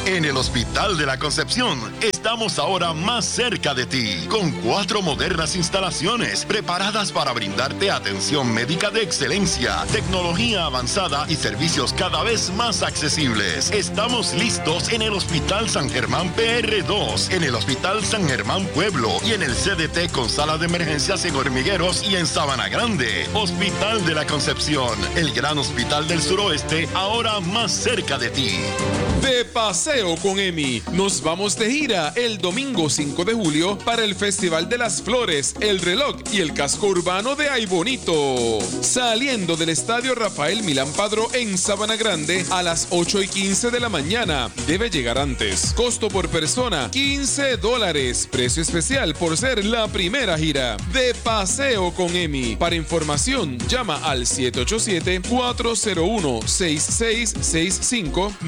En el Hospital de la Concepción estamos ahora más cerca de ti, con 4 modernas instalaciones preparadas para brindarte atención médica de excelencia, tecnología avanzada y servicios cada vez más accesibles. Estamos listos en el Hospital San Germán PR2, en el Hospital San Germán Pueblo y en el CDT con sala de emergencias en Hormigueros y en Sabana Grande. Hospital de la Concepción, el gran hospital del suroeste, ahora más cerca de ti. De paseo con Emi, nos vamos de gira el domingo 5 de julio para el Festival de las Flores, el Reloj y el Casco Urbano de Ay Bonito. Saliendo del Estadio Rafael Milán Padró en Sabana Grande a las 8:15 de la mañana. Debe llegar antes. Costo por persona, $15. Precio especial por ser la primera gira. De paseo con Emi. Para información, llama al 787-401-6665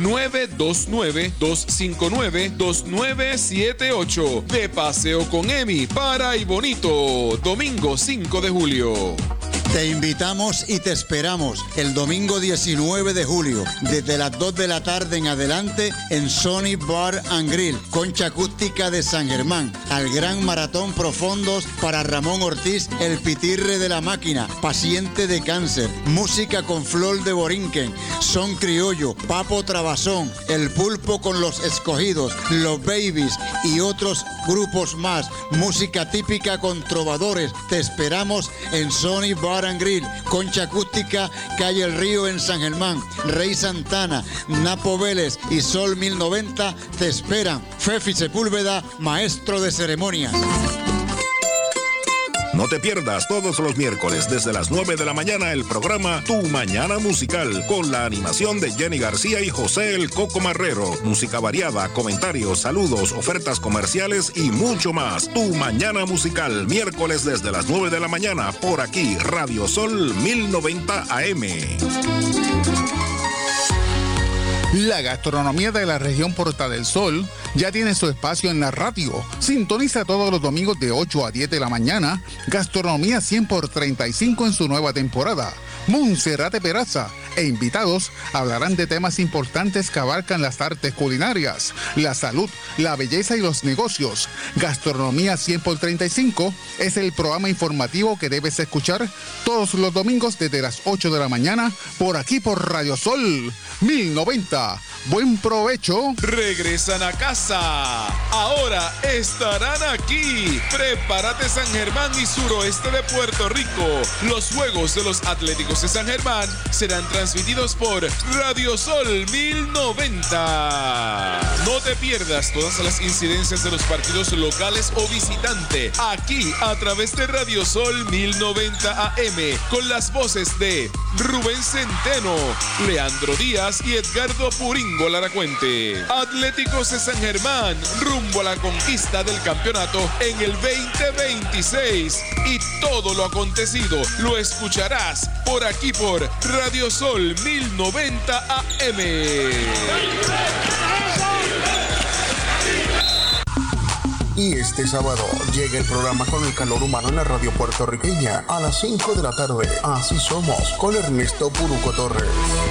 929-259-2978. De paseo con Emi para Ay Bonito, domingo 5 de julio. Te invitamos y te esperamos el domingo 19 de julio, desde las 2 de la tarde en adelante, en Sony Bar and Grill, Concha Acústica de San Germán, al Gran Maratón Profundos para Ramón Ortiz, el pitirre de la máquina, paciente de cáncer, música con Flor de Borinquen, son criollo, Papo Trabazón, el Pulpo con los Escogidos, los Babies y otros grupos más, música típica con trovadores. Te esperamos en Sony Bar and Grill, Concha Acústica, Calle El Río en San Germán. Rey Santana, Napo Vélez y Sol 1090 te esperan. Fefi Sepúlveda, maestro de ceremonias. No te pierdas todos los miércoles desde las 9 de la mañana el programa Tu Mañana Musical con la animación de Jenny García y José El Coco Marrero. Música variada, comentarios, saludos, ofertas comerciales y mucho más. Tu Mañana Musical, miércoles desde las 9 de la mañana por aquí, Radio Sol 1090 AM. La gastronomía de la región Porta del Sol ya tiene su espacio en la radio. Sintoniza todos los domingos de 8 a 10 de la mañana. Gastronomía 100 por 35 en su nueva temporada. Monserrate Peraza e invitados hablarán de temas importantes que abarcan las artes culinarias, la salud, la belleza y los negocios. Gastronomía 100 por 35 es el programa informativo que debes escuchar todos los domingos desde las 8 de la mañana por aquí por Radio Sol 1090. Buen provecho. Regresan a casa. Ahora estarán aquí. Prepárate San Germán y suroeste de Puerto Rico. Los Juegos de los Atléticos de San Germán serán transmitidos por Radio Sol 1090. No te pierdas todas las incidencias de los partidos locales o visitante aquí a través de Radio Sol 1090 AM con las voces de Rubén Centeno, Leandro Díaz y Edgardo Puringo Laracuente. Atléticos de San Germán rumbo a la conquista del campeonato en el 2026 y todo lo acontecido lo escucharás por aquí por Radio Sol 1090 AM. Y este sábado llega el programa Con el Calor Humano en la radio puertorriqueña a las 5 de la tarde. Así somos, con Ernesto Puruco Torres.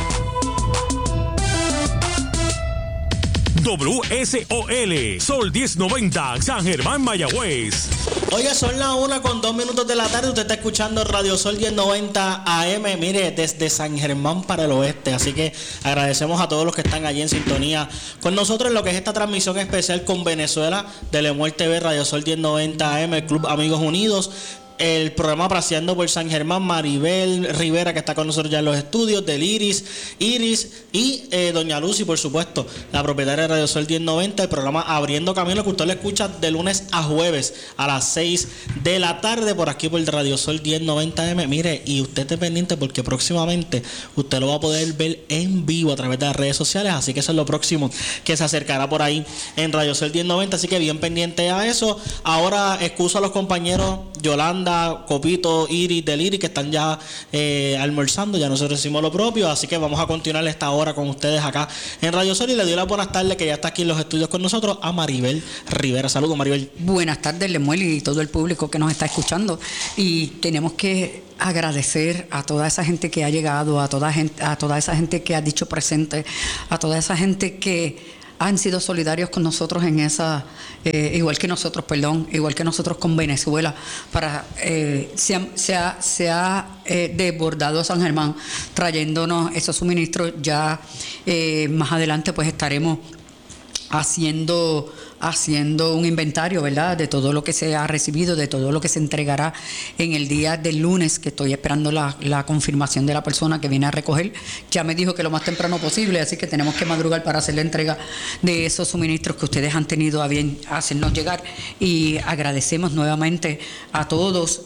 WSOL, Sol 1090, San Germán, Mayagüez. Oye, son las 1:02 de la tarde. Usted está escuchando Radio Sol 1090 AM, mire, desde San Germán para el oeste. Así que agradecemos a todos los que están allí en sintonía con nosotros en lo que es esta transmisión especial con Venezuela de Lemuel TV, Radio Sol 1090 AM, el Club Amigos Unidos. El programa Paseando por San Germán, Maribel Rivera, que está con nosotros ya en los estudios, del Iris y Doña Lucy, por supuesto, la propietaria de Radio Sol 1090. El programa Abriendo Camino, que usted lo escucha de lunes a jueves a las 6 de la tarde por aquí por Radio Sol 1090 M. Mire, y usted esté pendiente porque próximamente usted lo va a poder ver en vivo a través de las redes sociales, así que eso es lo próximo que se acercará por ahí en Radio Sol 1090, así que bien pendiente a eso. Ahora excuso a los compañeros Yolanda, Copito, Iris, del Iris, que están ya almorzando. Ya nosotros hicimos lo propio, así que vamos a continuar esta hora con ustedes acá en Radio Sol. Y le doy las buenas tardes, que ya está aquí en los estudios con nosotros, a Maribel Rivera. Saludos, Maribel. Buenas tardes, Lemuel, y todo el público que nos está escuchando. Y tenemos que agradecer a toda esa gente que ha llegado, a toda esa gente que ha dicho presente, a toda esa gente que han sido solidarios con nosotros en esa, igual que nosotros con Venezuela, para se ha desbordado San Germán trayéndonos esos suministros. Ya más adelante pues estaremos haciendo un inventario, ¿verdad?, de todo lo que se ha recibido, de todo lo que se entregará en el día del lunes, que estoy esperando la confirmación de la persona que viene a recoger. Ya me dijo que lo más temprano posible, así que tenemos que madrugar para hacer la entrega de esos suministros que ustedes han tenido a bien hacernos llegar. Y agradecemos nuevamente a todos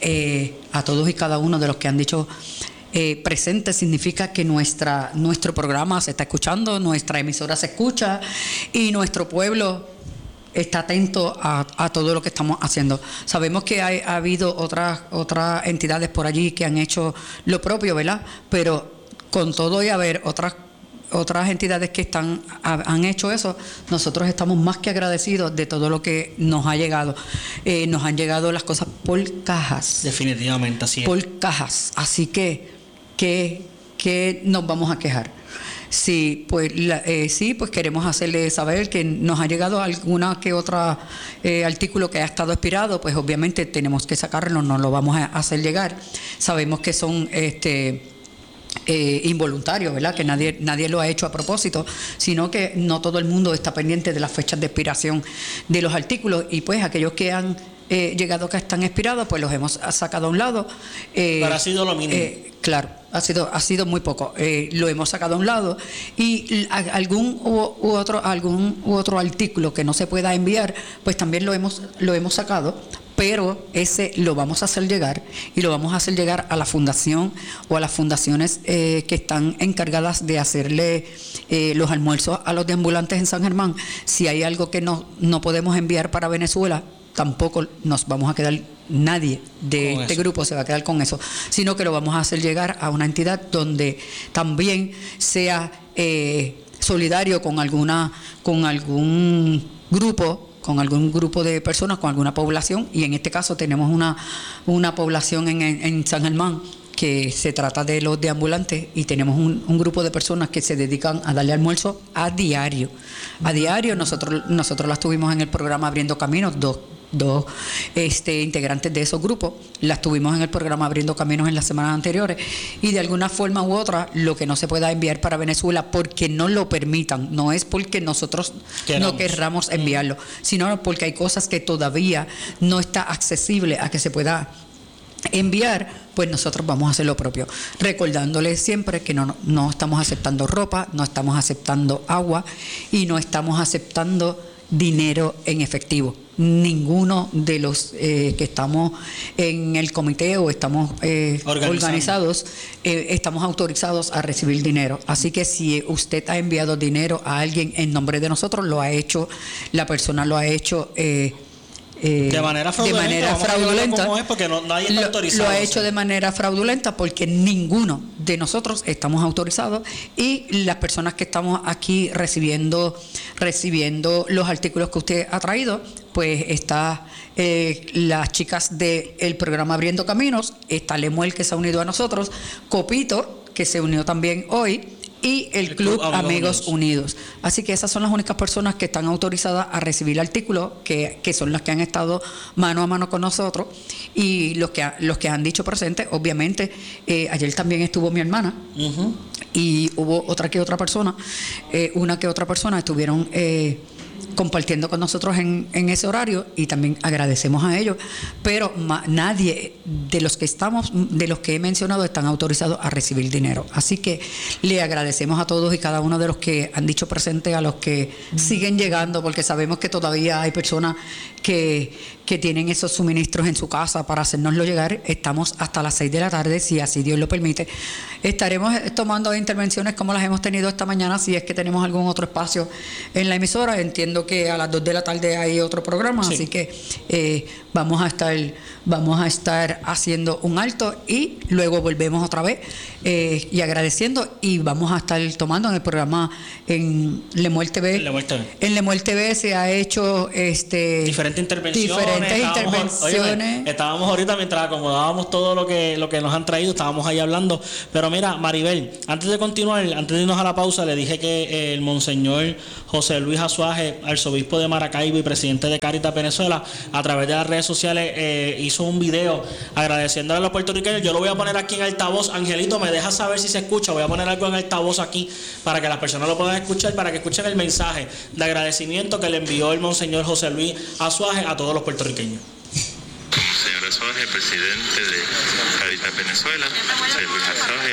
y cada uno de los que han dicho presente. Significa que nuestro programa se está escuchando, nuestra emisora se escucha y nuestro pueblo está atento a todo lo que estamos haciendo. Sabemos que ha habido otras entidades por allí que han hecho lo propio, ¿verdad? Pero con todo y haber otras entidades que han hecho eso, nosotros estamos más que agradecidos de todo lo que nos ha llegado. Nos han llegado las cosas por cajas. Definitivamente, así es. Por cajas. Así que nos vamos a quejar. Sí, pues queremos hacerle saber que nos ha llegado alguna que otra artículo que ha estado expirado, pues obviamente tenemos que sacarlo, no lo vamos a hacer llegar. Sabemos que son involuntarios, ¿verdad?, que nadie lo ha hecho a propósito, sino que no todo el mundo está pendiente de las fechas de expiración de los artículos, y pues aquellos que han llegado que están expirados, pues los hemos sacado a un lado. Pero ha sido lo mínimo. Claro, ha sido muy poco. Lo hemos sacado a un lado, y algún u otro artículo que no se pueda enviar, pues también lo hemos sacado. Pero ese lo vamos a hacer llegar, y lo vamos a hacer llegar a la fundación o a las fundaciones que están encargadas de hacerle los almuerzos a los deambulantes en San Germán. Si hay algo que no podemos enviar para Venezuela, tampoco nos vamos a quedar, nadie de este grupo se va a quedar con eso, sino que lo vamos a hacer llegar a una entidad donde también sea solidario con algún grupo de personas, con alguna población. Y en este caso tenemos una población en San Germán que se trata de los deambulantes, y tenemos un grupo de personas que se dedican a darle almuerzo a diario. Nosotros las tuvimos en el programa Abriendo Caminos, dos integrantes de esos grupos, las tuvimos en el programa Abriendo Caminos en las semanas anteriores, y de alguna forma u otra, lo que no se pueda enviar para Venezuela porque no lo permitan, no es porque nosotros no querramos enviarlo, sino porque hay cosas que todavía no está accesible a que se pueda enviar, pues nosotros vamos a hacer lo propio, recordándoles siempre que no estamos aceptando ropa, no estamos aceptando agua, y no estamos aceptando dinero en efectivo. Ninguno de los que estamos en el comité o estamos organizados estamos autorizados a recibir dinero. Así que si usted ha enviado dinero a alguien en nombre de nosotros, la persona lo ha hecho de manera fraudulenta, ¿cómo es? Porque nadie está autorizado. Lo ha hecho de manera fraudulenta porque ninguno de nosotros estamos autorizados, y las personas que estamos aquí recibiendo los artículos que usted ha traído, pues está las chicas del programa Abriendo Caminos, está Lemuel, que se ha unido a nosotros, Copito, que se unió también hoy, y el Club Amigos Unidos. Así que esas son las únicas personas que están autorizadas a recibir artículos, que son las que han estado mano a mano con nosotros, y los que han dicho presente. Obviamente ayer también estuvo mi hermana, y hubo una que otra persona estuvieron compartiendo con nosotros en ese horario, y también agradecemos a ellos, pero nadie de los que he mencionado están autorizados a recibir dinero. Así que le agradecemos a todos y cada uno de los que han dicho presente, a los que siguen llegando, porque sabemos que todavía hay personas que tienen esos suministros en su casa para hacérnoslo llegar. Estamos hasta las 6 de la tarde, si así Dios lo permite. Estaremos tomando intervenciones como las hemos tenido esta mañana, si es que tenemos algún otro espacio en la emisora. Entiendo que a las 2 de la tarde hay otro programa, sí. Así que vamos a estar haciendo un alto y luego volvemos otra vez y agradeciendo, y vamos a estar tomando en el programa en Lemuel TV. En Lemuel TV se ha hecho diferentes intervenciones. Estábamos ahorita mientras acomodábamos todo lo que nos han traído, estábamos ahí hablando. Pero mira, Maribel, antes de continuar, antes de irnos a la pausa, le dije que el monseñor José Luis Azuaje, arzobispo de Maracaibo y presidente de Cáritas Venezuela, a través de las redes sociales hizo un video agradeciéndole a los puertorriqueños. Yo lo voy a poner aquí en altavoz. Angelito, me deja saber si se escucha. Voy a poner algo en altavoz aquí para que las personas lo puedan escuchar, para que escuchen el mensaje de agradecimiento que le envió el monseñor José Luis Azuaje a todos los puertorriqueños. Monseñor Azuaje, presidente de Cáritas Venezuela, José Luis Azuaje,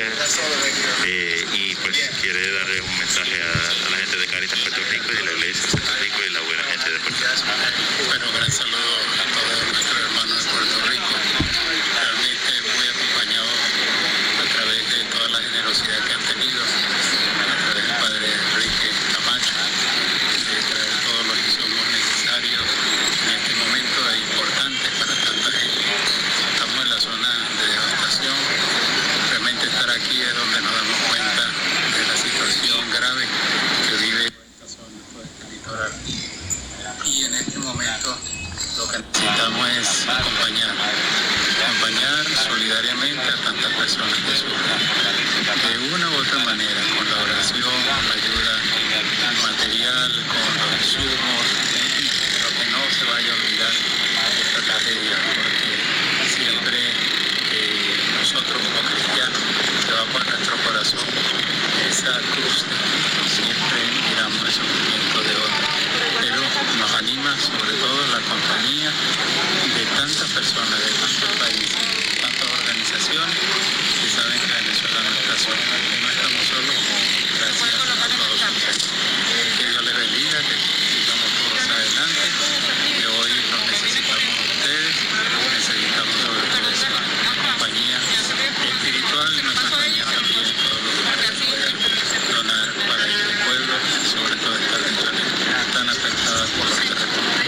y pues quiere darle un mensaje a la gente de Cáritas Puerto Rico y de la iglesia de Puerto Rico y la buena gente de Puerto Rico. Bueno, gran saludo a todos nuestros hermanos de Puerto Rico. Realmente muy acompañado a través de toda la generosidad que han tenido, a través del Padre Enrique Camacho, de traer todos los insumos necesarios en este momento importante para tanta gente. Estamos en la zona de devastación. Realmente estar aquí es donde nos damos cuenta de la situación grave que vive esta zona, todo este litoral. Y en este momento lo que necesitamos es acompañar solidariamente a tantas personas que sufren de una u otra manera, con la oración, con la ayuda material, con los insumos, pero que no se vaya a olvidar esta tragedia, porque siempre nosotros como cristianos se va por nuestro corazón esa cruz de Cristo, siempre miramos el sufrimiento de otros, pero nos anima sobre todo la compañía de tantas personas, de tantos países, de tantas organizaciones que saben que Venezuela no está sola, que no estamos solos, gracias a todos ustedes. Que Dios les bendiga, que sigamos todos adelante, que hoy nos necesitamos a ustedes, necesitamos sobre todo esa compañía espiritual y nuestra compañía también, todo lo que puedan donar para este pueblo, sobre todo estas regiones tan afectadas por los terremotos.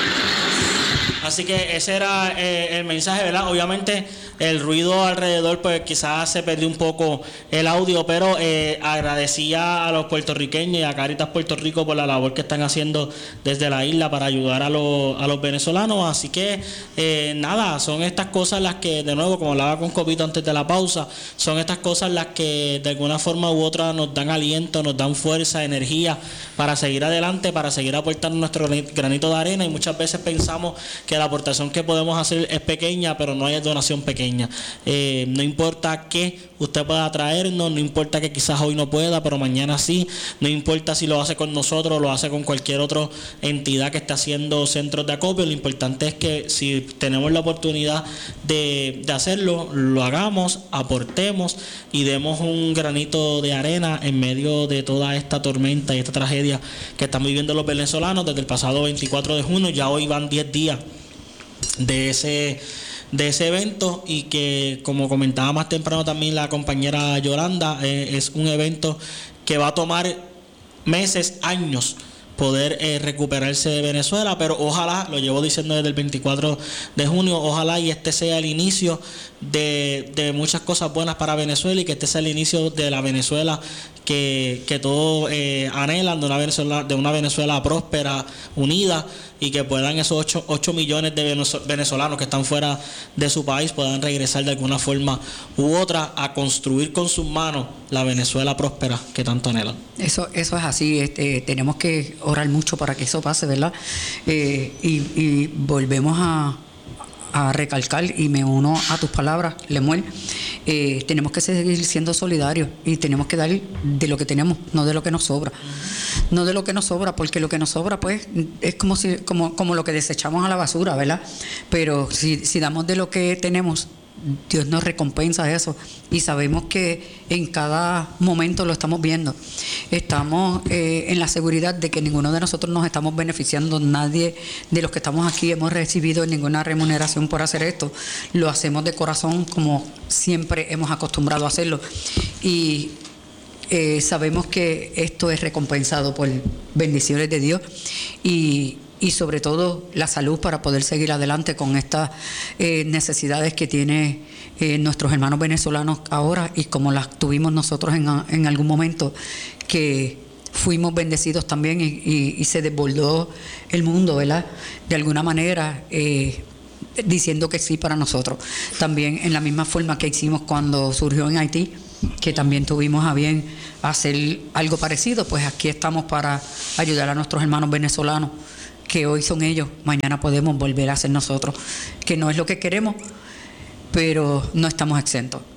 Así que ese era el mensaje, ¿verdad? Obviamente el ruido alrededor, pues quizás se perdió un poco el audio, pero agradecía a los puertorriqueños y a Cáritas Puerto Rico por la labor que están haciendo desde la isla para ayudar a los venezolanos. Así que nada, son estas cosas las que, de nuevo, como hablaba con Copito antes de la pausa, son estas cosas las que de alguna forma u otra nos dan aliento, nos dan fuerza, energía para seguir adelante, para seguir aportando nuestro granito de arena. Y muchas veces pensamos que la aportación que podemos hacer es pequeña, pero no hay donación pequeña. No importa que usted pueda traernos, no importa que quizás hoy no pueda, pero mañana sí, no importa si lo hace con nosotros o lo hace con cualquier otra entidad que esté haciendo centros de acopio. Lo importante es que si tenemos la oportunidad de hacerlo, lo hagamos, aportemos y demos un granito de arena en medio de toda esta tormenta y esta tragedia que están viviendo los venezolanos desde el pasado 24 de junio. Ya hoy van 10 días de ese evento, y que, como comentaba más temprano también la compañera Yolanda, es un evento que va a tomar meses, años poder recuperarse de Venezuela, pero ojalá, lo llevo diciendo desde el 24 de junio, ojalá y este sea el inicio de muchas cosas buenas para Venezuela, y que este sea el inicio de la Venezuela que todos anhelan, de una Venezuela próspera, unida, y que puedan esos 8 millones de venezolanos que están fuera de su país puedan regresar de alguna forma u otra a construir con sus manos la Venezuela próspera que tanto anhelan. Eso es así. Tenemos que orar mucho para que eso pase, ¿verdad? Y volvemos a recalcar, y me uno a tus palabras, Lemuel. Tenemos que seguir siendo solidarios y tenemos que dar de lo que tenemos, no de lo que nos sobra. No de lo que nos sobra, porque lo que nos sobra pues es como lo que desechamos a la basura, ¿verdad? Pero si damos de lo que tenemos, Dios nos recompensa eso, y sabemos que en cada momento lo estamos viendo. Estamos en la seguridad de que ninguno de nosotros nos estamos beneficiando, nadie de los que estamos aquí hemos recibido ninguna remuneración por hacer esto. Lo hacemos de corazón, como siempre hemos acostumbrado a hacerlo, y sabemos que esto es recompensado por bendiciones de Dios, y y sobre todo la salud para poder seguir adelante con estas necesidades que tiene nuestros hermanos venezolanos ahora y como las tuvimos nosotros en algún momento, que fuimos bendecidos también y se desbordó el mundo, ¿verdad? De alguna manera, diciendo que sí para nosotros. También en la misma forma que hicimos cuando surgió en Haití, que también tuvimos a bien hacer algo parecido, pues aquí estamos para ayudar a nuestros hermanos venezolanos, que hoy son ellos, mañana podemos volver a ser nosotros, que no es lo que queremos, pero no estamos exentos.